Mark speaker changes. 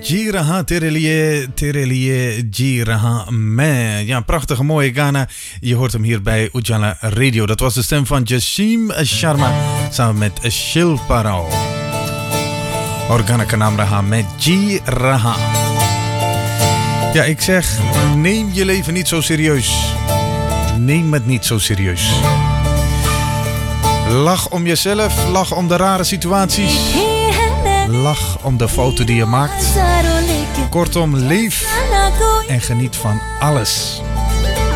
Speaker 1: जी रहा तेरे लिए जी रहा मैं. Ja, prachtige mooie Ghana. Je hoort hem hier bij Ujala Radio. Dat was de stem van Jasheem Sharma samen met Shilpa Rao. Organa ka naam raha met Ji raha. Ja, ik zeg, neem je leven niet zo serieus. Neem het niet zo serieus. Lach om jezelf, lach om de rare situaties. Lach om de foto die je maakt. Kortom, leef en geniet van alles.